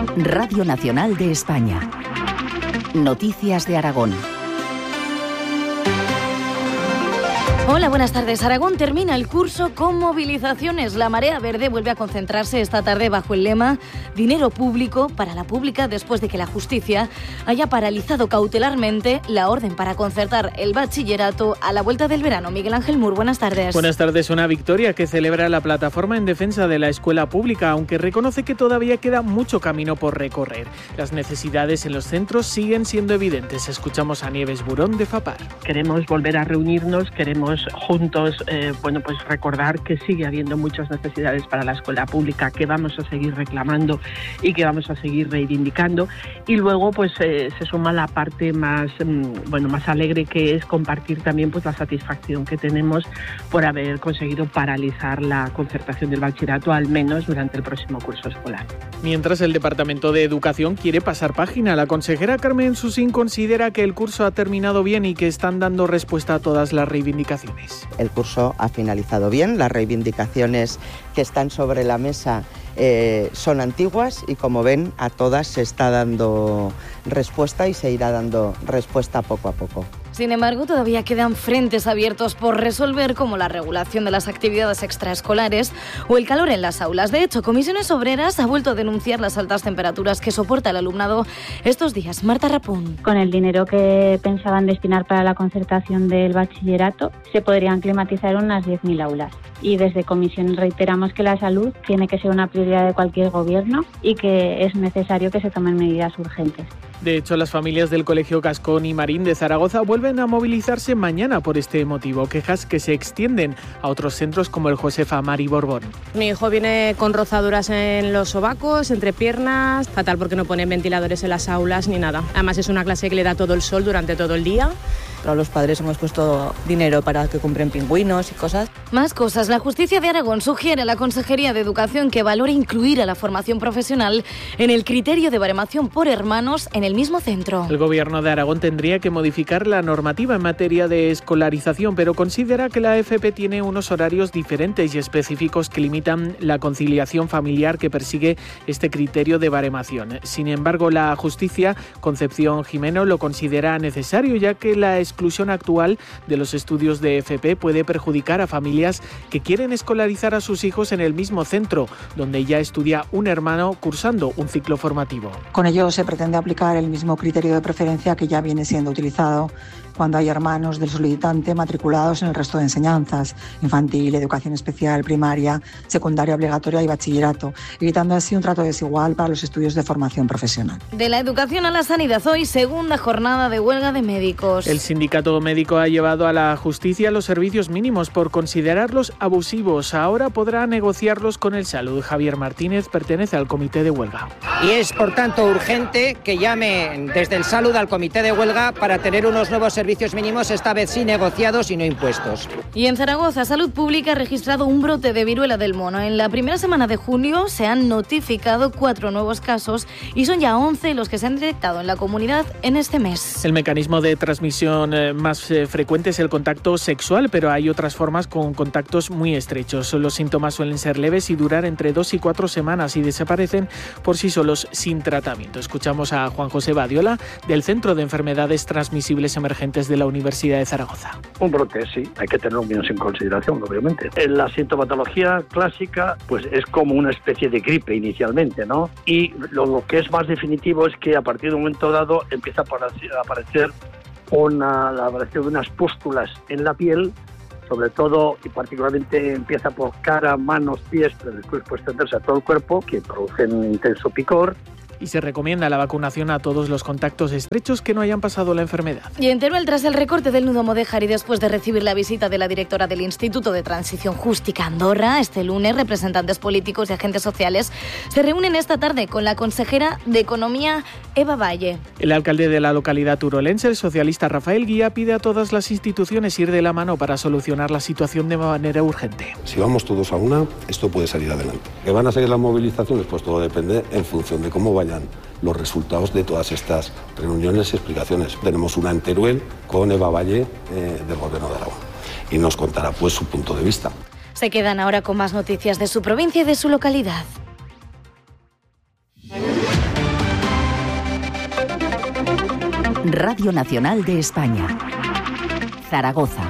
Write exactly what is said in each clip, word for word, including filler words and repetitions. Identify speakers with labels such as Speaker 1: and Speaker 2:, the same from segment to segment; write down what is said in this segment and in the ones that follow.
Speaker 1: Radio Nacional de España. Noticias de Aragón.
Speaker 2: Hola, buenas tardes. Aragón termina el curso con movilizaciones. La Marea Verde vuelve a concentrarse esta tarde bajo el lema Dinero público para la pública, después de que la justicia haya paralizado cautelarmente la orden para concertar el bachillerato a la vuelta del verano. Miguel Ángel Mur, buenas tardes.
Speaker 3: Buenas tardes. Una victoria que celebra la plataforma en defensa de la escuela pública, aunque reconoce que todavía queda mucho camino por recorrer. Las necesidades en los centros siguen siendo evidentes. Escuchamos a Nieves Burón de FAPAR.
Speaker 4: Queremos volver a reunirnos, queremos juntos eh, bueno, pues recordar que sigue habiendo muchas necesidades para la escuela pública, que vamos a seguir reclamando y que vamos a seguir reivindicando. Y luego pues eh, se suma la parte más mm, bueno más alegre, que es compartir también pues la satisfacción que tenemos por haber conseguido paralizar la concertación del bachillerato, al menos durante el próximo curso escolar.
Speaker 3: Mientras el Departamento de Educación quiere pasar página, la consejera Carmen Susín considera que el curso ha terminado bien y que están dando respuesta a todas las reivindicaciones.
Speaker 5: El curso ha finalizado bien, las reivindicaciones que están sobre la mesa eh, son antiguas y, como ven, a todas se está dando respuesta y se irá dando respuesta poco a poco.
Speaker 2: Sin embargo, todavía quedan frentes abiertos por resolver, como la regulación de las actividades extraescolares o el calor en las aulas. De hecho, Comisiones Obreras ha vuelto a denunciar las altas temperaturas que soporta el alumnado estos días. Marta Rapón.
Speaker 6: Con el dinero que pensaban destinar para la concertación del bachillerato, se podrían climatizar unas diez mil aulas. Y desde Comisiones reiteramos que la salud tiene que ser una prioridad de cualquier gobierno y que es necesario que se tomen medidas urgentes.
Speaker 3: De hecho, las familias del Colegio Cascón y Marín de Zaragoza vuelven a movilizarse mañana por este motivo. Quejas que se extienden a otros centros como el Josefa Mari Borbón.
Speaker 7: Mi hijo viene con rozaduras en los sobacos, entre piernas, fatal porque no ponen ventiladores en las aulas ni nada. Además es una clase que le da todo el sol durante todo el día.
Speaker 8: Pero los padres hemos puesto dinero para que compren pingüinos y cosas.
Speaker 2: Más cosas. La Justicia de Aragón sugiere a la Consejería de Educación que valore incluir a la formación profesional en el criterio de baremación por hermanos en el mismo centro.
Speaker 3: El Gobierno de Aragón tendría que modificar la normativa en materia de escolarización, pero considera que la F P tiene unos horarios diferentes y específicos que limitan la conciliación familiar que persigue este criterio de baremación. Sin embargo, la Justicia, Concepción Jimeno, lo considera necesario, ya que la exclusión actual de los estudios de F P puede perjudicar a familias que quieren escolarizar a sus hijos en el mismo centro, donde ya estudia un hermano cursando un ciclo formativo.
Speaker 9: Con ello se pretende aplicar el mismo criterio de preferencia que ya viene siendo utilizado cuando hay hermanos del solicitante matriculados en el resto de enseñanzas: infantil, educación especial, primaria, secundaria obligatoria y bachillerato, evitando así un trato desigual para los estudios de formación profesional.
Speaker 2: De la educación a la sanidad, hoy segunda jornada de huelga de médicos.
Speaker 3: El sindicato médico ha llevado a la justicia los servicios mínimos por considerarlos abusivos. Ahora podrá negociarlos con el Salud. Javier Martínez pertenece al comité de huelga.
Speaker 10: Y es, por tanto, urgente que llame desde el Salud al comité de huelga para tener unos nuevos servicios mínimos, esta vez sí negociados y no impuestos.
Speaker 2: Y en Zaragoza, Salud Pública ha registrado un brote de viruela del mono. En la primera semana de junio se han notificado cuatro nuevos casos y son ya once los que se han detectado en la comunidad en este mes.
Speaker 3: El mecanismo de transmisión más frecuente es el contacto sexual, pero hay otras formas con contactos muy estrechos. Los síntomas suelen ser leves y durar entre dos y cuatro semanas y desaparecen por sí solos sin tratamiento. Escuchamos a Juan José Badiola del Centro de Enfermedades Transmisibles Emergentes de la Universidad de Zaragoza.
Speaker 11: Un brote, sí, hay que tenerlo menos en consideración, obviamente. La sintomatología clásica pues es como una especie de gripe inicialmente, ¿no? Y lo, lo que es más definitivo es que a partir de un momento dado empieza a aparecer, a aparecer una, la aparición de unas pústulas en la piel, sobre todo y particularmente empieza por cara, manos, pies, pero después puede extenderse a todo el cuerpo, que producen intenso picor.
Speaker 3: Y se recomienda la vacunación a todos los contactos estrechos que no hayan pasado la enfermedad.
Speaker 2: Y en Teruel, tras el recorte del nudo Mudéjar y después de recibir la visita de la directora del Instituto de Transición Justica Andorra, este lunes representantes políticos y agentes sociales se reúnen esta tarde con la consejera de Economía, Eva Valle.
Speaker 3: El alcalde de la localidad turolense, el socialista Rafael Guía, pide a todas las instituciones ir de la mano para solucionar la situación de manera urgente.
Speaker 12: Si vamos todos a una, esto puede salir adelante. ¿Que van a seguir las movilizaciones? Pues todo depende en función de cómo vaya los resultados de todas estas reuniones y explicaciones. Tenemos una en Teruel con Eva Valle eh, del Gobierno de Aragón y nos contará pues su punto de vista.
Speaker 2: Se quedan ahora con más noticias de su provincia y de su localidad.
Speaker 1: Radio Nacional de España. Zaragoza.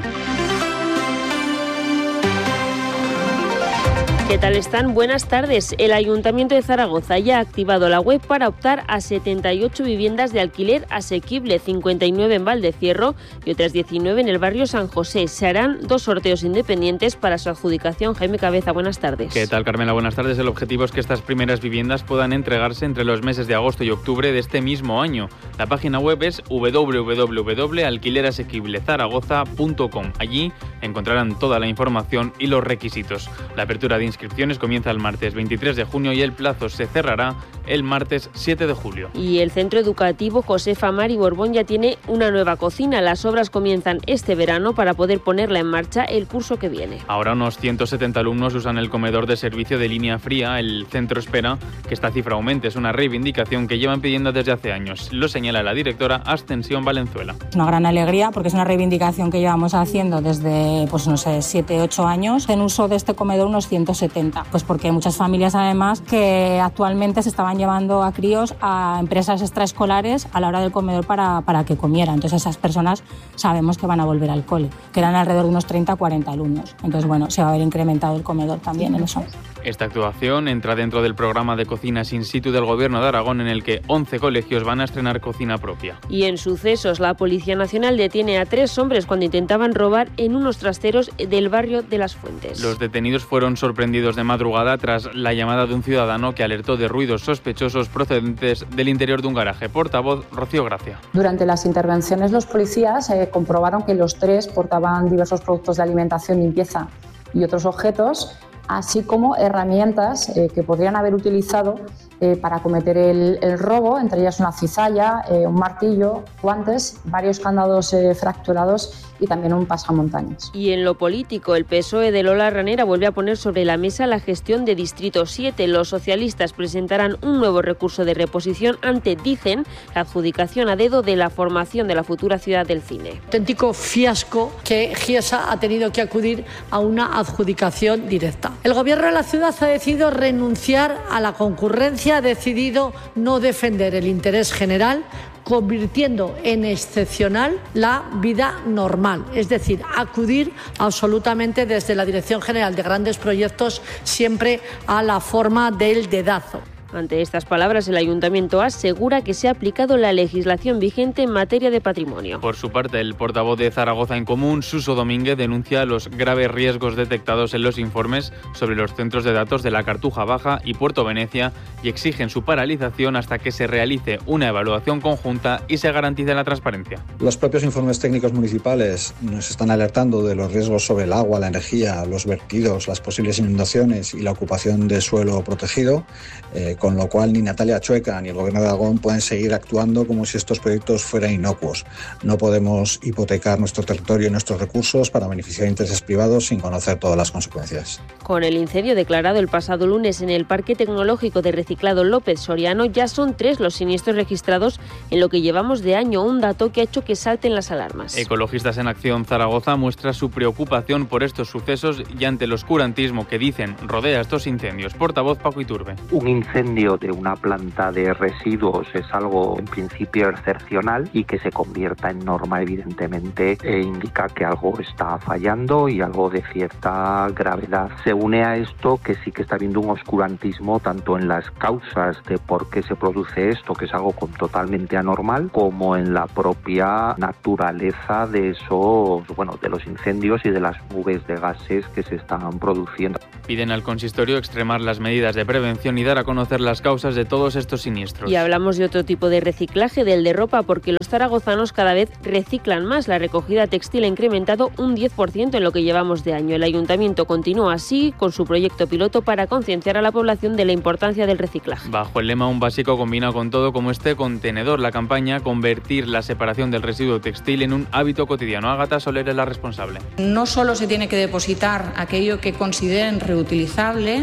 Speaker 13: ¿Qué tal están? Buenas tardes. El Ayuntamiento de Zaragoza ya ha activado la web para optar a setenta y ocho viviendas de alquiler asequible, cincuenta y nueve en Valdecierro y otras diecinueve en el barrio San José. Se harán dos sorteos independientes para su adjudicación. Jaime Cabeza, buenas tardes.
Speaker 14: ¿Qué tal, Carmela? Buenas tardes. El objetivo es que estas primeras viviendas puedan entregarse entre los meses de agosto y octubre de este mismo año. La página web es doble u doble u doble u punto alquiler asequible zaragoza punto com. Allí encontrarán toda la información y los requisitos. La apertura de inscripciones comienza el martes veintitrés de junio y el plazo se cerrará el martes siete de julio.
Speaker 13: Y el Centro Educativo Josefa Mari Borbón ya tiene una nueva cocina. Las obras comienzan este verano para poder ponerla en marcha el curso que viene.
Speaker 14: Ahora unos ciento setenta alumnos usan el comedor de servicio de línea fría. El centro espera que esta cifra aumente. Es una reivindicación que llevan pidiendo desde hace años. Lo señala la directora Ascensión Valenzuela.
Speaker 15: Es una gran alegría porque es una reivindicación que llevamos haciendo desde, pues no sé, siete, ocho años. En uso de este comedor unos ciento setenta. Pues porque hay muchas familias además que actualmente se estaban llevando a críos a empresas extraescolares a la hora del comedor para, para que comieran. Entonces esas personas sabemos que van a volver al cole, que eran alrededor de unos treinta a cuarenta alumnos. Entonces bueno, se va a haber incrementado el comedor también en eso.
Speaker 14: Esta actuación entra dentro del programa de cocinas in situ del Gobierno de Aragón, en el que once colegios van a estrenar cocina propia.
Speaker 13: Y en sucesos, la Policía Nacional detiene a tres hombres cuando intentaban robar en unos trasteros del barrio de Las Fuentes.
Speaker 14: Los detenidos fueron sorprendidos de madrugada tras la llamada de un ciudadano que alertó de ruidos sospechosos procedentes del interior de un garaje. Portavoz Rocío Gracia.
Speaker 16: Durante las intervenciones los policías eh, comprobaron que los tres portaban diversos productos de alimentación, limpieza y otros objetos, así como herramientas eh, que podrían haber utilizado eh, para cometer el, el robo, entre ellas una cizalla, eh, un martillo, guantes, varios candados eh, fracturados y también un pasamontañas.
Speaker 13: Y en lo político, el P S O E de Lola Ranera vuelve a poner sobre la mesa la gestión de Distrito siete. Los socialistas presentarán un nuevo recurso de reposición ante, dicen, la adjudicación a dedo de la formación de la futura ciudad del cine.
Speaker 17: Auténtico fiasco que Giesa ha tenido que acudir a una adjudicación directa. El gobierno de la ciudad ha decidido renunciar a la concurrencia, ha decidido no defender el interés general, convirtiendo en excepcional la vida normal, es decir, acudir absolutamente desde la Dirección General de Grandes Proyectos siempre a la forma del dedazo.
Speaker 13: Ante estas palabras, el Ayuntamiento asegura que se ha aplicado la legislación vigente en materia de patrimonio.
Speaker 14: Por su parte, el portavoz de Zaragoza en Común, Suso Domínguez, denuncia los graves riesgos detectados en los informes sobre los centros de datos de la Cartuja Baja y Puerto Venecia y exigen su paralización hasta que se realice una evaluación conjunta y se garantice la transparencia.
Speaker 18: Los propios informes técnicos municipales nos están alertando de los riesgos sobre el agua, la energía, los vertidos, las posibles inundaciones y la ocupación de suelo protegido, eh, con lo cual ni Natalia Chueca ni el Gobierno de Aragón pueden seguir actuando como si estos proyectos fueran inocuos. No podemos hipotecar nuestro territorio y nuestros recursos para beneficiar intereses privados sin conocer todas las consecuencias.
Speaker 13: Con el incendio declarado el pasado lunes en el Parque Tecnológico de Reciclado López Soriano, ya son tres los siniestros registrados en lo que llevamos de año, un dato que ha hecho que salten las alarmas.
Speaker 14: Ecologistas en Acción Zaragoza muestra su preocupación por estos sucesos y ante el oscurantismo que dicen rodea estos incendios. Portavoz Paco Iturbe.
Speaker 19: Un incendio de una planta de residuos es algo en principio excepcional y que se convierta en norma evidentemente eh, indica que algo está fallando y algo de cierta gravedad. Se une a esto que sí que está habiendo un oscurantismo tanto en las causas de por qué se produce esto, que es algo totalmente anormal, como en la propia naturaleza de esos, bueno, de los incendios y de las nubes de gases que se están produciendo.
Speaker 14: Piden al consistorio extremar las medidas de prevención y dar a conocer las causas de todos estos siniestros.
Speaker 13: Y hablamos de otro tipo de reciclaje, del de ropa, porque los zaragozanos cada vez reciclan más. La recogida textil ha incrementado un diez por ciento en lo que llevamos de año. El Ayuntamiento continúa así con su proyecto piloto para concienciar a la población de la importancia del reciclaje.
Speaker 14: Bajo el lema Un básico combina con todo, como este contenedor, la campaña Convertir la separación del residuo textil en un hábito cotidiano. Ágata Soler es la responsable.
Speaker 20: No solo se tiene que depositar aquello que consideren reutilizable,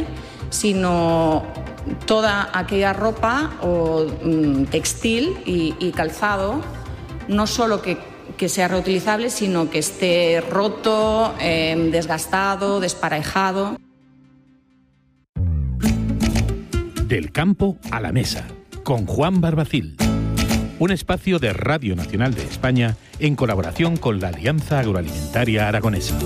Speaker 20: sino toda aquella ropa o mm, textil y, y calzado, no solo que, que sea reutilizable, sino que esté roto, eh, desgastado, desparejado.
Speaker 21: Del campo a la mesa, con Juan Barbacil. un espacio de Radio Nacional de España en colaboración con la Alianza Agroalimentaria Aragonesa.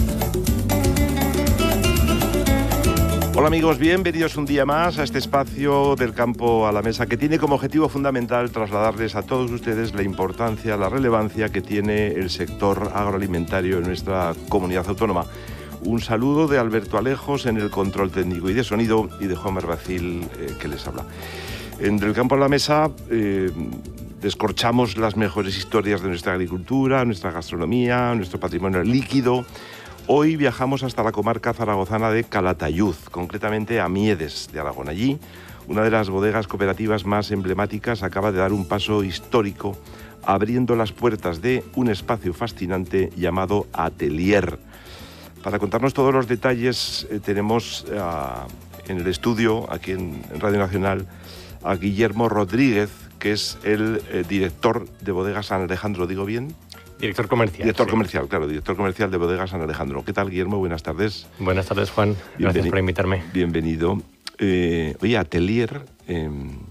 Speaker 22: Hola amigos, bienvenidos un día más a este espacio del campo a la mesa que tiene como objetivo fundamental trasladarles a todos ustedes la importancia, la relevancia que tiene el sector agroalimentario en nuestra comunidad autónoma. Un saludo de Alberto Alejos en el control técnico y de sonido y de Juan Barbacil eh, que les habla. En el campo a la mesa eh, descorchamos las mejores historias de nuestra agricultura, nuestra gastronomía, nuestro patrimonio líquido. Hoy viajamos hasta la comarca zaragozana de Calatayud, concretamente a Miedes de Aragón. Allí, una de las bodegas cooperativas más emblemáticas acaba de dar un paso histórico, abriendo las puertas de un espacio fascinante llamado Atelier. Para contarnos todos los detalles eh, tenemos uh, en el estudio, aquí en, en Radio Nacional, a Guillermo Rodríguez, que es el eh, director de Bodegas San Alejandro, ¿digo bien?
Speaker 23: Director comercial.
Speaker 22: Director
Speaker 23: sí.
Speaker 22: comercial, claro, director comercial de Bodegas San Alejandro. ¿Qué tal, Guillermo? Buenas tardes.
Speaker 23: Buenas tardes, Juan. Gracias Bienveni- por invitarme.
Speaker 22: Bienvenido. Eh, oye, Atelier, eh,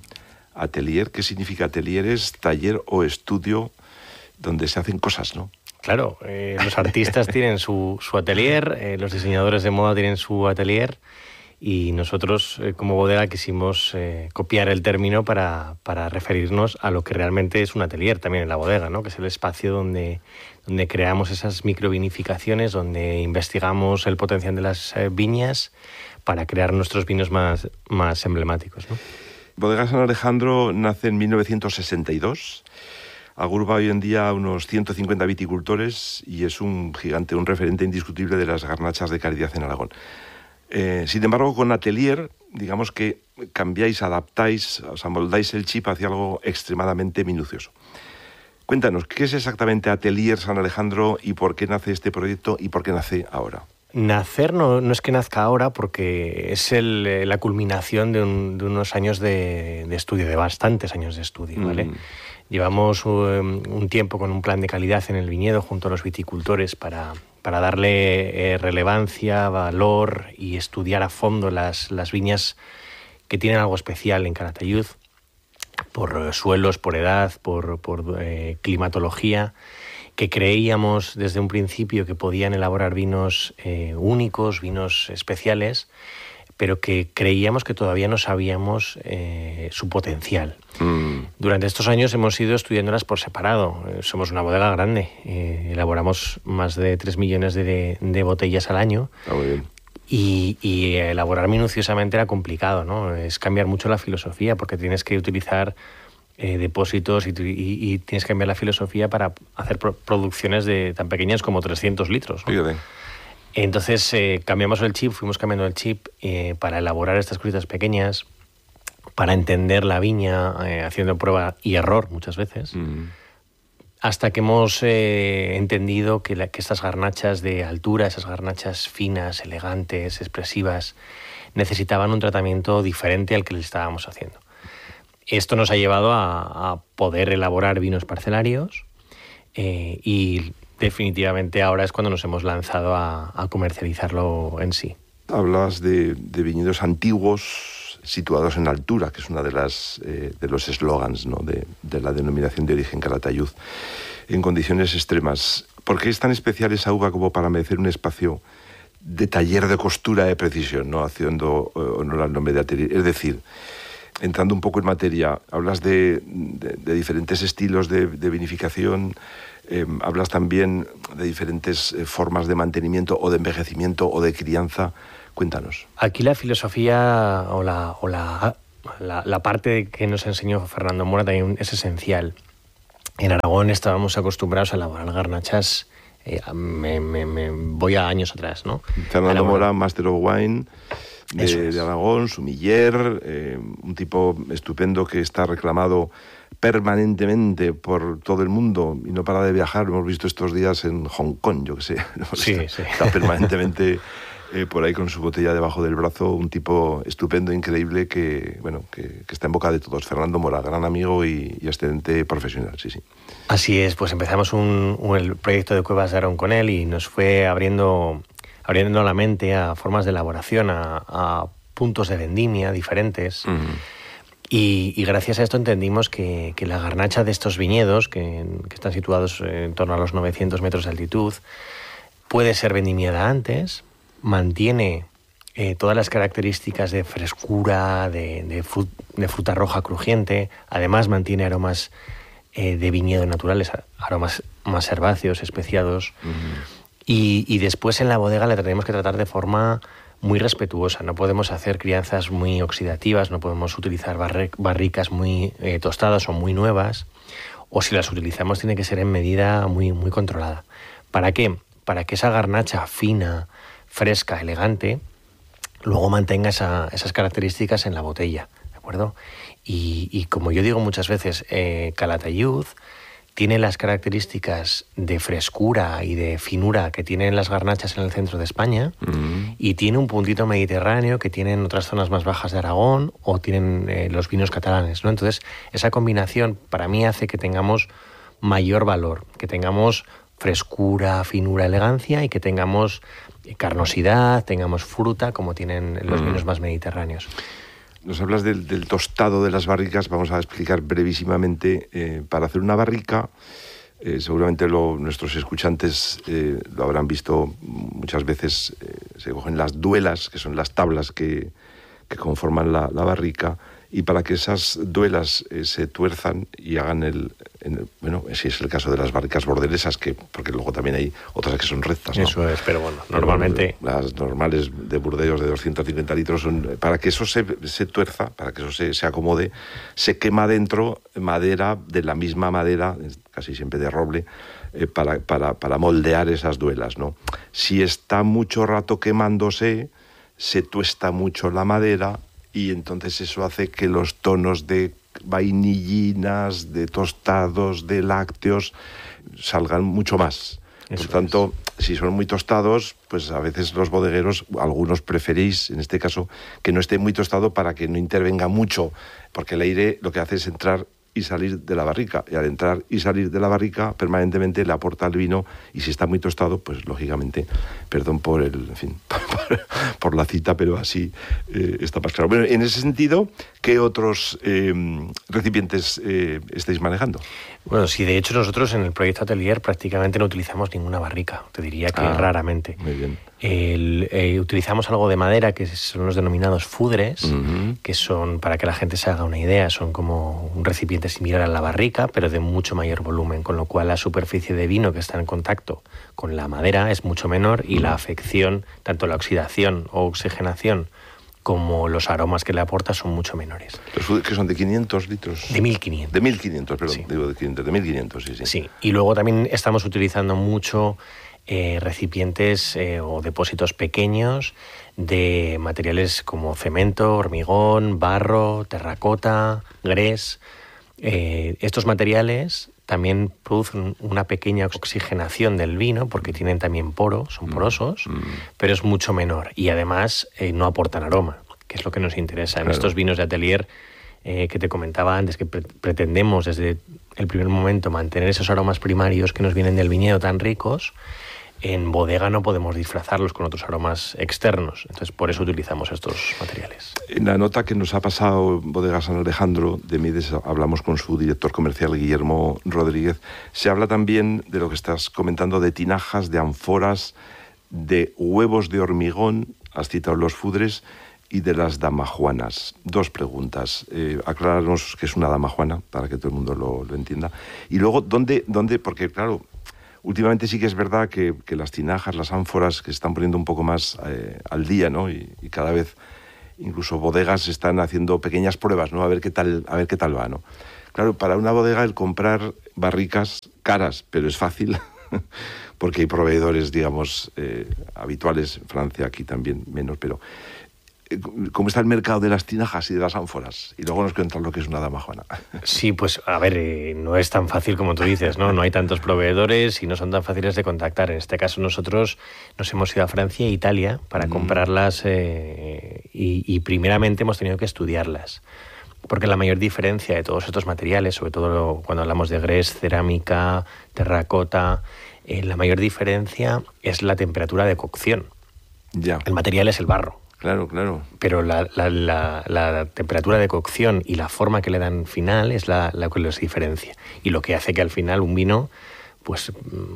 Speaker 22: Atelier, ¿qué significa Atelier? Es taller o estudio donde se hacen cosas, ¿no?
Speaker 23: Claro, eh, los artistas tienen su, su atelier, eh, los diseñadores de moda tienen su atelier y nosotros eh, como bodega quisimos eh, copiar el término para, para referirnos a lo que realmente es un atelier también en la bodega, ¿no? Que es el espacio donde, donde creamos esas microvinificaciones, donde investigamos el potencial de las eh, viñas para crear nuestros vinos más, más emblemáticos, ¿no?
Speaker 22: Bodegas San Alejandro nace en mil novecientos sesenta y dos. Agrupa hoy en día unos ciento cincuenta viticultores y es un gigante, un referente indiscutible de las garnachas de calidad en Aragón. Eh, sin embargo, con Atelier, digamos que cambiáis, adaptáis, os amoldáis el chip hacia algo extremadamente minucioso. Cuéntanos, ¿qué es exactamente Atelier San Alejandro y por qué nace este proyecto y por qué nace ahora?
Speaker 23: Nacer no, no es que nazca ahora porque es el, la culminación de, un, de unos años de, de estudio, de bastantes años de estudio, ¿vale? Mm. Llevamos un, un tiempo con un plan de calidad en el viñedo junto a los viticultores para, para darle eh, relevancia, valor y estudiar a fondo las, las viñas que tienen algo especial en Calatayud, por suelos, por edad, por, por eh, climatología, que creíamos desde un principio que podían elaborar vinos eh, únicos, vinos especiales, pero que creíamos que todavía no sabíamos eh, su potencial. Mm. Durante estos años hemos ido estudiándolas por separado. Eh, somos una bodega grande, eh, elaboramos más de tres millones de, de botellas al año.
Speaker 22: Ah, muy bien.
Speaker 23: Y, y elaborar minuciosamente era complicado, ¿no? Es cambiar mucho la filosofía porque tienes que utilizar eh, depósitos y, y, y tienes que cambiar la filosofía para hacer pro- producciones de tan pequeñas como trescientos litros, ¿no?
Speaker 22: Fíjate.
Speaker 23: Entonces eh, cambiamos el chip, fuimos cambiando el chip eh, para elaborar estas cositas pequeñas, para entender la viña, eh, haciendo prueba y error muchas veces, mm. hasta que hemos eh, entendido que, la, que estas garnachas de altura, esas garnachas finas, elegantes, expresivas, necesitaban un tratamiento diferente al que les estábamos haciendo. Esto nos ha llevado a, a poder elaborar vinos parcelarios eh, y definitivamente ahora es cuando nos hemos lanzado a, a comercializarlo en sí.
Speaker 22: Hablas de, de viñedos antiguos situados en altura, que es una de las eh, de los eslogans, ¿no? de, de la denominación de origen Calatayud, en condiciones extremas. ¿Por qué es tan especial esa uva como para merecer un espacio de taller de costura de precisión, ¿no? Haciendo eh, honor al nombre de Atelier? Es decir, entrando un poco en materia, hablas de, de, de diferentes estilos de, de vinificación. Eh, hablas también de diferentes eh, formas de mantenimiento o de envejecimiento o de crianza. Cuéntanos.
Speaker 23: Aquí la filosofía o la, o la, la, la parte que nos enseñó Fernando Mora también es esencial. En Aragón estábamos acostumbrados a elaborar garnachas, eh, me, me, me voy a años atrás, ¿no?
Speaker 22: Fernando Mora, Master of Wine de,
Speaker 23: es.
Speaker 22: de Aragón, sumiller, eh, un tipo estupendo que está reclamado permanentemente por todo el mundo y no para de viajar. Lo hemos visto estos días en Hong Kong, yo que sé.
Speaker 23: Sí,
Speaker 22: está,
Speaker 23: sí.
Speaker 22: está permanentemente eh, por ahí con su botella debajo del brazo, un tipo estupendo, increíble, que bueno que, que está en boca de todos. Fernando Mora, gran amigo y, y excelente profesional, sí, sí.
Speaker 23: Así es, pues empezamos un, un, el proyecto de Cuevas de Aragón con él y nos fue abriendo, abriendo la mente a formas de elaboración, a, a puntos de vendimia diferentes. Uh-huh. Y, y gracias a esto entendimos que, que la garnacha de estos viñedos, que, que están situados en torno a los novecientos metros de altitud, puede ser vendimiada antes, mantiene eh, todas las características de frescura, de, de, frut, de fruta roja crujiente, además mantiene aromas eh, de viñedo naturales, aromas más herbáceos, especiados, uh-huh. y, y después en la bodega le tenemos que tratar de forma muy respetuosa. No podemos hacer crianzas muy oxidativas, no podemos utilizar barricas muy eh, tostadas o muy nuevas, o si las utilizamos tiene que ser en medida muy, muy controlada. ¿Para qué? Para que esa garnacha fina, fresca, elegante, luego mantenga esa, esas características en la botella, ¿de acuerdo? Y, y como yo digo muchas veces, eh, Calatayud tiene las características de frescura y de finura que tienen las garnachas en el centro de España, mm. y tiene un puntito mediterráneo que tienen otras zonas más bajas de Aragón o tienen eh, los vinos catalanes, ¿no? Entonces, esa combinación para mí hace que tengamos mayor valor, que tengamos frescura, finura, elegancia y que tengamos carnosidad, tengamos fruta como tienen los mm. vinos más mediterráneos.
Speaker 22: Nos hablas del, del tostado de las barricas. Vamos a explicar brevísimamente. Eh, para hacer una barrica, eh, seguramente lo, nuestros escuchantes eh, lo habrán visto muchas veces. Eh, se cogen las duelas, que son las tablas que, que conforman la, la barrica, y para que esas duelas eh, se tuerzan y hagan el, el... Bueno, si es el caso de las barricas bordelesas, que porque luego también hay otras que son rectas, ¿no?
Speaker 23: Eso es, pero bueno, normalmente...
Speaker 22: Pero las normales de Burdeos de doscientos cincuenta litros son... Para que eso se, se tuerza, para que eso se, se acomode, se quema dentro madera, de la misma madera, casi siempre de roble, eh, para, para, para moldear esas duelas, ¿no? Si está mucho rato quemándose, se tuesta mucho la madera, y entonces eso hace que los tonos de vainillinas, de tostados, de lácteos, salgan mucho más. Eso Por tanto, es. si son muy tostados, pues a veces los bodegueros, algunos preferís, en este caso, que no esté muy tostado para que no intervenga mucho, porque el aire lo que hace es entrar y salir de la barrica, y al entrar y salir de la barrica permanentemente le aporta el vino, y si está muy tostado, pues lógicamente, perdón por el, en fin, por, por la cita, pero así eh, está más claro. Bueno, en ese sentido, ¿qué otros eh, recipientes eh, estáis manejando?
Speaker 23: Bueno, sí, de hecho nosotros en el proyecto Atelier prácticamente no utilizamos ninguna barrica, te diría que ah, raramente.
Speaker 22: Muy bien.
Speaker 23: El, eh, utilizamos algo de madera, que son los denominados fudres, uh-huh. que son, para que la gente se haga una idea, son como un recipiente similar a la barrica, pero de mucho mayor volumen, con lo cual la superficie de vino que está en contacto con la madera es mucho menor, y uh-huh. la afección, tanto la oxidación o oxigenación como los aromas que le aporta son mucho menores.
Speaker 22: ¿Los fudres que son de quinientos litros?
Speaker 23: De mil quinientos.
Speaker 22: De mil quinientos, perdón,
Speaker 23: sí.
Speaker 22: digo de quinientos, de mil quinientos, sí, sí.
Speaker 23: Sí, y luego también estamos utilizando mucho eh, recipientes eh, o depósitos pequeños de materiales como cemento, hormigón, barro, terracota, grés. Eh, estos materiales también producen una pequeña oxigenación del vino porque tienen también poro, son porosos, mm. pero es mucho menor, y además eh, no aportan aroma, que es lo que nos interesa. Claro. En estos vinos de Atelier eh, que te comentaba antes, que pre- pretendemos desde el primer momento mantener esos aromas primarios que nos vienen del viñedo tan ricos, en bodega no podemos disfrazarlos con otros aromas externos. Entonces, por eso utilizamos estos materiales.
Speaker 22: En la nota que nos ha pasado Bodega San Alejandro de Mides, hablamos con su director comercial, Guillermo Rodríguez. Se habla también de lo que estás comentando, de tinajas, de ánforas, de huevos de hormigón, has citado los fudres, y de las damajuanas. Dos preguntas. Eh, aclararnos qué es una damajuana, para que todo el mundo lo, lo entienda. Y luego, ¿dónde, dónde? Porque, claro, últimamente sí que es verdad que, que las tinajas, las ánforas, que se están poniendo un poco más eh, al día, ¿no? Y, y cada vez incluso bodegas están haciendo pequeñas pruebas, ¿no? A ver qué tal, a ver qué tal va, ¿no? Claro, para una bodega el comprar barricas caras, pero es fácil, porque hay proveedores, digamos, eh, habituales, en Francia, aquí también menos, pero ¿cómo está el mercado de las tinajas y de las ánforas? Y luego nos cuentan lo que es una damajuana.
Speaker 23: Sí, pues a ver, eh, no es tan fácil como tú dices, ¿no? No hay tantos proveedores y no son tan fáciles de contactar. En este caso nosotros nos hemos ido a Francia e Italia para mm. comprarlas eh, y, y primeramente hemos tenido que estudiarlas. Porque la mayor diferencia de todos estos materiales, sobre todo cuando hablamos de grés, cerámica, terracota, eh, la mayor diferencia es la temperatura de cocción.
Speaker 22: Ya.
Speaker 23: El material es el barro.
Speaker 22: Claro, claro.
Speaker 23: Pero la, la, la, la temperatura de cocción y la forma que le dan final es la, la que los diferencia. Y lo que hace que al final un vino pues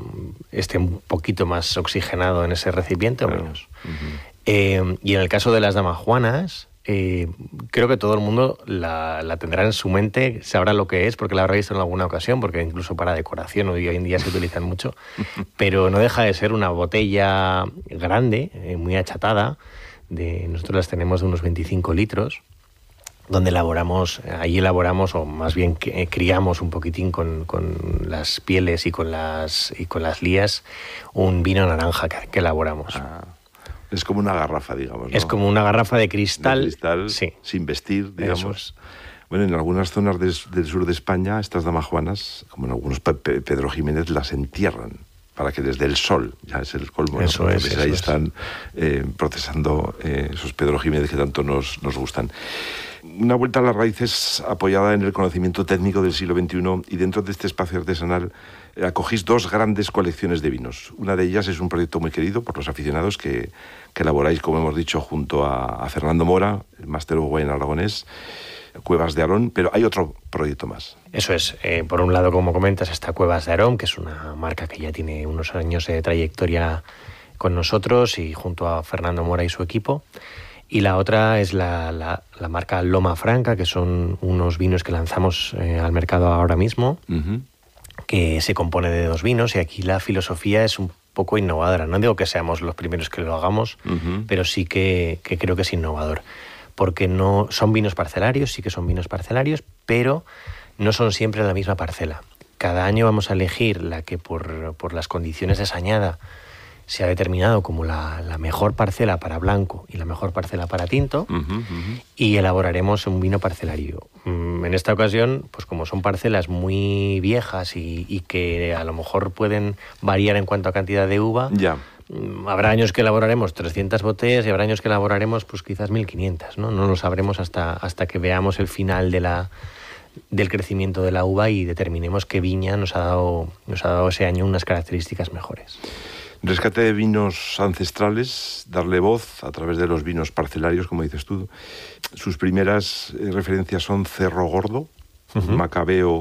Speaker 23: esté un poquito más oxigenado en ese recipiente claro. o menos. Uh-huh. Eh, y en el caso de las damajuanas, eh, creo que todo el mundo la, la tendrá en su mente, sabrá lo que es, porque la habrá visto en alguna ocasión, porque incluso para decoración hoy en día se utilizan mucho, pero no deja de ser una botella grande, eh, muy achatada. De, nosotros las tenemos de unos veinticinco litros, donde elaboramos, ahí elaboramos, o más bien que, eh, criamos un poquitín con, con las pieles y con las, y con las lías, un vino naranja que, que elaboramos.
Speaker 22: Ah. Es como una garrafa, digamos, ¿no?
Speaker 23: Es como una garrafa de cristal.
Speaker 22: De cristal,
Speaker 23: sí.
Speaker 22: Sin vestir, digamos.
Speaker 23: Eso es.
Speaker 22: Bueno, en algunas zonas del, del sur de España, estas damajuanas, como en algunos pe pe Pedro Jiménez, las entierran para que les dé el sol. Ya es el colmo.
Speaker 23: Eso
Speaker 22: ¿no?
Speaker 23: es,
Speaker 22: Entonces,
Speaker 23: eso
Speaker 22: ahí
Speaker 23: es.
Speaker 22: están eh, procesando eh, esos Pedro Jiménez que tanto nos, nos gustan. Una vuelta a las raíces apoyada en el conocimiento técnico del siglo veintiuno, y dentro de este espacio artesanal eh, acogís dos grandes colecciones de vinos. Una de ellas es un proyecto muy querido por los aficionados que, que elaboráis, como hemos dicho, junto a, a Fernando Mora, el Máster of Wine aragonés, Cuevas de Arón, pero hay otro proyecto más.
Speaker 23: Eso es. Eh, por un lado, como comentas, está Cuevas de Arón, que es una marca que ya tiene unos años de trayectoria con nosotros y junto a Fernando Mora y su equipo. Y la otra es la, la, la marca Loma Franca, que son unos vinos que lanzamos eh, al mercado ahora mismo, uh-huh. que se compone de dos vinos, y aquí la filosofía es un poco innovadora. No digo que seamos los primeros que lo hagamos, uh-huh. pero sí que, que creo que es innovador. Porque no son vinos parcelarios, sí que son vinos parcelarios, pero no son siempre la misma parcela. Cada año vamos a elegir la que por, por las condiciones de sañada se ha determinado como la, la mejor parcela para blanco y la mejor parcela para tinto, uh-huh, uh-huh. y elaboraremos un vino parcelario. En esta ocasión, pues como son parcelas muy viejas y, y que a lo mejor pueden variar en cuanto a cantidad de uva,
Speaker 22: ya.
Speaker 23: habrá años que elaboraremos trescientas botellas y habrá años que elaboraremos pues quizás mil quinientas, ¿no? No lo sabremos hasta, hasta que veamos el final de la, del crecimiento de la uva y determinemos qué viña nos ha dado, nos ha dado ese año unas características mejores.
Speaker 22: Rescate de vinos ancestrales, darle voz a través de los vinos parcelarios, como dices tú. Sus primeras eh, referencias son Cerro Gordo, uh-huh. un macabeo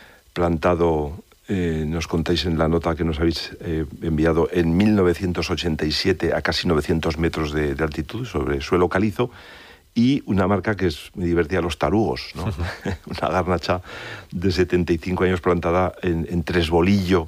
Speaker 22: plantado, eh, nos contáis en la nota que nos habéis eh, enviado, en mil novecientos ochenta y siete a casi novecientos metros de, de altitud sobre suelo calizo, y una marca que es muy divertida, Los Tarugos, ¿no? Uh-huh. Una garnacha de setenta y cinco años plantada en, en Tresbolillo,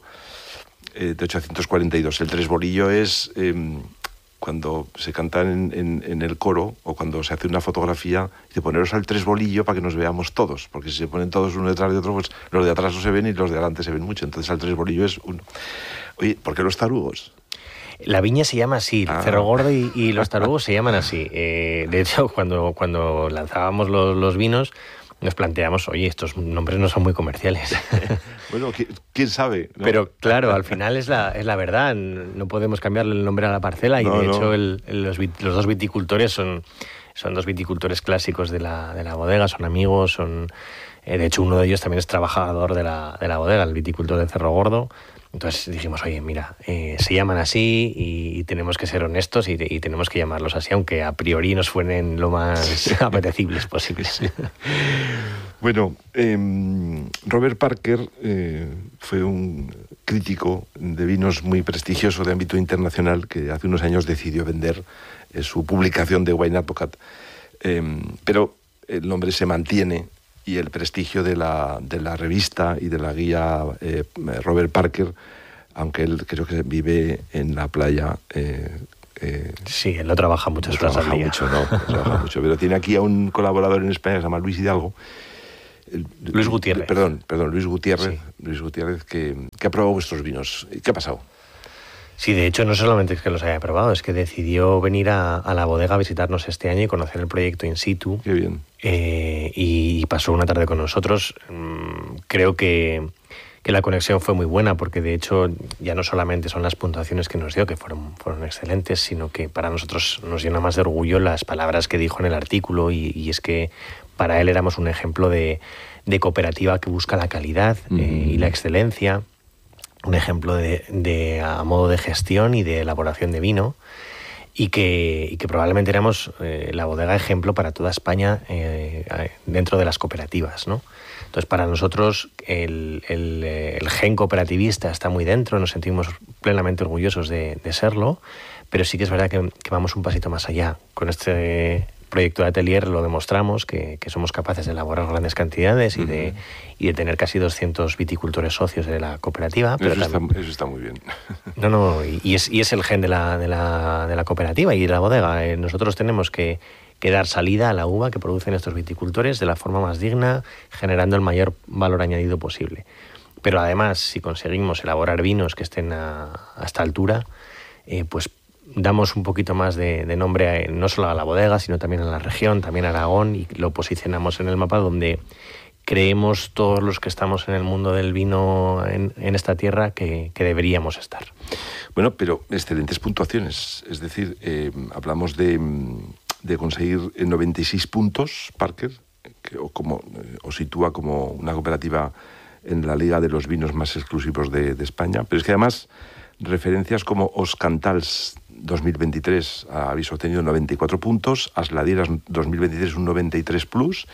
Speaker 22: de ochocientos cuarenta y dos. El tresbolillo es eh, cuando se canta en, en, en el coro, o cuando se hace una fotografía, de poneros al tresbolillo para que nos veamos todos, porque si se ponen todos uno detrás de otro, pues los de atrás no se ven y los de adelante se ven mucho, entonces al tresbolillo es uno. Oye, ¿por qué Los Tarugos?
Speaker 23: La viña se llama así, ah. Cerro Gordo y, y Los Tarugos se llaman así. Eh, de hecho, cuando, cuando lanzábamos los, los vinos, nos planteamos, oye, estos nombres no son muy comerciales.
Speaker 22: Bueno, ¿quién sabe? ¿No?
Speaker 23: Pero claro, al final es la, es la verdad, no podemos cambiarle el nombre a la parcela, y no, de no. hecho el, el, los, los dos viticultores son, son dos viticultores clásicos de la, de la bodega, son amigos, son eh, de hecho uno de ellos también es trabajador de la, de la bodega, el viticultor de Cerro Gordo. Entonces dijimos, oye, mira, eh, se llaman así y, y tenemos que ser honestos y, y tenemos que llamarlos así, aunque a priori nos suenen lo más apetecibles posibles.
Speaker 22: Bueno, eh, Robert Parker eh, fue un crítico de vinos muy prestigioso de ámbito internacional que hace unos años decidió vender eh, su publicación de Wine Advocate, eh, pero el nombre se mantiene y el prestigio de la, de la revista y de la guía eh, Robert Parker, aunque él creo que vive en la playa. Eh, eh,
Speaker 23: sí, él no trabaja muchas
Speaker 22: no
Speaker 23: horas al día.
Speaker 22: Mucho, no, no trabaja mucho, pero tiene aquí a un colaborador en España que se llama Luis Hidalgo. El,
Speaker 23: Luis Gutiérrez.
Speaker 22: Perdón, perdón, Luis Gutiérrez, sí. Luis Gutiérrez que, que ha probado vuestros vinos. ¿Qué ha pasado?
Speaker 23: Sí, de hecho, no solamente es que los haya probado, es que decidió venir a, a la bodega a visitarnos este año y conocer el proyecto in situ.
Speaker 22: Qué bien.
Speaker 23: Eh, y pasó una tarde con nosotros. Mm, creo que, que la conexión fue muy buena, porque de hecho ya no solamente son las puntuaciones que nos dio, que fueron, fueron excelentes, sino que para nosotros nos llena más de orgullo las palabras que dijo en el artículo, y, y es que para él éramos un ejemplo de, de cooperativa que busca la calidad mm. eh, y la excelencia. Un ejemplo de, de a modo de gestión y de elaboración de vino, y que, y que probablemente éramos eh, la bodega ejemplo para toda España eh, dentro de las cooperativas, ¿no? Entonces, para nosotros el, el, el gen cooperativista está muy dentro, nos sentimos plenamente orgullosos de, de serlo, pero sí que es verdad que, que vamos un pasito más allá. Con este proyecto de atelier lo demostramos, que, que somos capaces de elaborar grandes cantidades y, uh-huh. de, y de tener casi doscientos viticultores socios de la cooperativa. Pero
Speaker 22: eso,
Speaker 23: también,
Speaker 22: está, eso está muy bien.
Speaker 23: No, no, y, y, es, y es el gen de la, de, la, de la cooperativa y de la bodega. Eh, nosotros tenemos que, que dar salida a la uva que producen estos viticultores de la forma más digna, generando el mayor valor añadido posible. Pero además, si conseguimos elaborar vinos que estén a, a esta altura, eh, pues damos un poquito más de, de nombre a, no solo a la bodega, sino también a la región, también a Aragón, y lo posicionamos en el mapa donde creemos todos los que estamos en el mundo del vino en, en esta tierra que, que deberíamos estar.
Speaker 22: Bueno, pero excelentes puntuaciones. Es decir, eh, hablamos de, de conseguir noventa y seis puntos, Parker, que o como, eh, os sitúa como una cooperativa en la liga de los vinos más exclusivos de, de España. Pero es que además referencias como Os Cantals dos mil veintitrés habéis obtenido noventa y cuatro puntos, Asladieras dos mil veintitrés un noventa y tres plus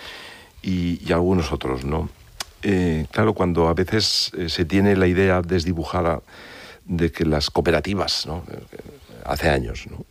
Speaker 22: y, y algunos otros, ¿no? Eh, claro, cuando a veces eh, se tiene la idea desdibujada de que las cooperativas, ¿no? Eh, hace años, ¿no?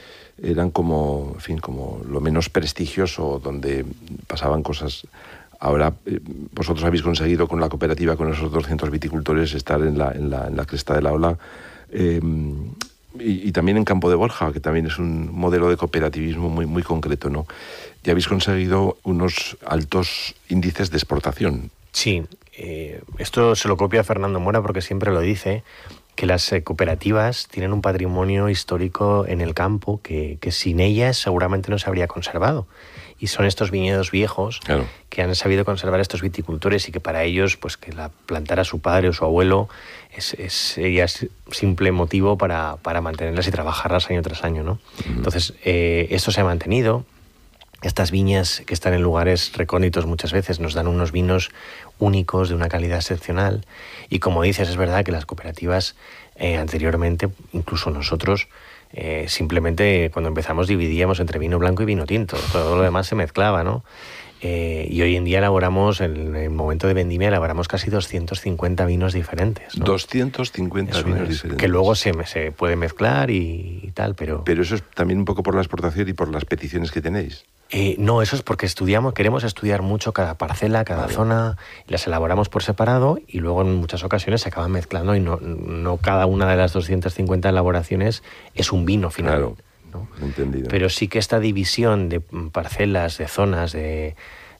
Speaker 22: eran como, en fin, como lo menos prestigioso, donde pasaban cosas. Ahora eh, vosotros habéis conseguido con la cooperativa, con esos doscientos viticultores, estar en la, en la, en la cresta de la ola. Eh, y, y también en Campo de Borja, que también es un modelo de cooperativismo muy, muy concreto, ¿no? Y habéis conseguido unos altos índices de exportación.
Speaker 23: Sí, eh, esto se lo copia Fernando Mora porque siempre lo dice, que las eh, cooperativas tienen un patrimonio histórico en el campo que, que sin ellas seguramente no se habría conservado. Y son estos viñedos viejos, claro, que han sabido conservar estos viticultores y que para ellos, pues que la plantara su padre o su abuelo es, es ya es simple motivo para, para mantenerlas y trabajarlas año tras año, ¿no? Uh-huh. Entonces, eh, esto se ha mantenido. Estas viñas que están en lugares recónditos muchas veces nos dan unos vinos únicos de una calidad excepcional. Y como dices, es verdad que las cooperativas eh, anteriormente, incluso nosotros, Eh, simplemente cuando empezamos dividíamos entre vino blanco y vino tinto, todo lo demás se mezclaba, ¿no? Eh, y hoy en día elaboramos, en el momento de vendimia, elaboramos casi doscientos cincuenta vinos diferentes, ¿no?
Speaker 22: doscientos cincuenta
Speaker 23: eso
Speaker 22: vinos
Speaker 23: es,
Speaker 22: diferentes.
Speaker 23: Que luego se, se puede mezclar y, y tal, pero...
Speaker 22: Pero eso es también un poco por la exportación y por las peticiones que tenéis.
Speaker 23: Eh, no, eso es porque estudiamos, queremos estudiar mucho cada parcela, cada vale. zona, las elaboramos por separado y luego en muchas ocasiones se acaban mezclando y no, no cada una de las doscientas cincuenta elaboraciones es un vino final.
Speaker 22: Claro,
Speaker 23: ¿no?
Speaker 22: Entendido.
Speaker 23: Pero sí que esta división de parcelas, de zonas, de,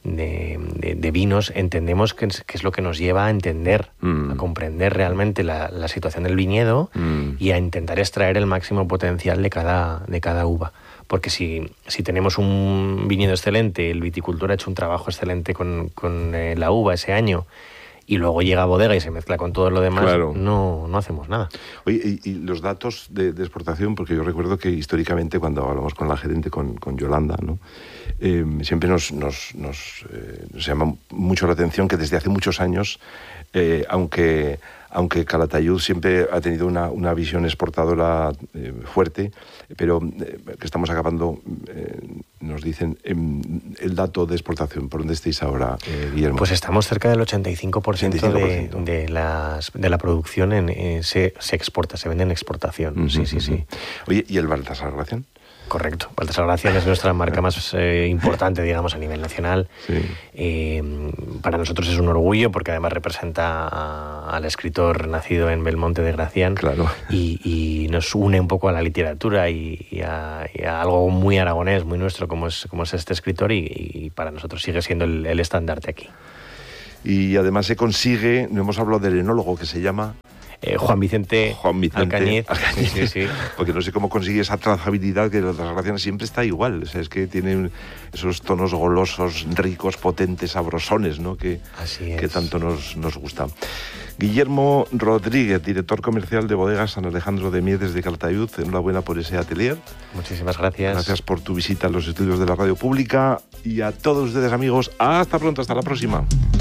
Speaker 23: de, de, de vinos, entendemos que es, que es lo que nos lleva a entender, mm. a comprender realmente la, la situación del viñedo mm. y a intentar extraer el máximo potencial de cada, de cada uva. Porque si, si tenemos un viñedo excelente, el viticultor ha hecho un trabajo excelente con, con eh, la uva ese año, y luego llega a bodega y se mezcla con todo lo demás, claro. no, no hacemos nada.
Speaker 22: Oye, y, y los datos de, de exportación, porque yo recuerdo que históricamente cuando hablamos con la gerente, con, con Yolanda, ¿no? eh, siempre nos, nos, nos, eh, nos llama mucho la atención que desde hace muchos años, eh, aunque... aunque Calatayud siempre ha tenido una, una visión exportadora eh, fuerte, pero eh, que estamos acabando, eh, nos dicen, eh, el dato de exportación, ¿por dónde estáis ahora, eh, Guillermo?
Speaker 23: Pues estamos cerca del ochenta y cinco por ciento, ochenta y cinco por ciento. De, de, las, de la producción en, eh, se, se exporta, se vende en exportación. Uh-huh, sí, sí, uh-huh. sí.
Speaker 22: Oye, ¿y el Baltasar Gracián?
Speaker 23: Correcto. Baltasar Gracián es nuestra marca más eh, importante, digamos, a nivel nacional. Sí. Eh, para nosotros es un orgullo porque además representa a, al escritor nacido en Belmonte de Gracián.
Speaker 22: Claro.
Speaker 23: Y, y nos une un poco a la literatura y, y, a, y a algo muy aragonés, muy nuestro, como es, como es este escritor, y, y para nosotros sigue siendo el, el estandarte aquí.
Speaker 22: Y además se consigue, no hemos hablado del enólogo que se llama...
Speaker 23: Eh, Juan Vicente,
Speaker 22: Juan Vicente
Speaker 23: Alcañiz.
Speaker 22: Alcañiz.
Speaker 23: Sí, sí, sí.
Speaker 22: Porque no sé cómo consigue esa trazabilidad que la Gracián siempre está igual. O sea, es que tiene esos tonos golosos, ricos, potentes, sabrosones, ¿no? Que,
Speaker 23: Así es.
Speaker 22: que tanto nos, nos gusta. Guillermo Rodríguez, director comercial de Bodegas San Alejandro de Miedes de Calatayud. Enhorabuena por ese atelier.
Speaker 23: Muchísimas gracias.
Speaker 22: Gracias por tu visita a los estudios de la radio pública. Y a todos ustedes, amigos, hasta pronto, hasta la próxima.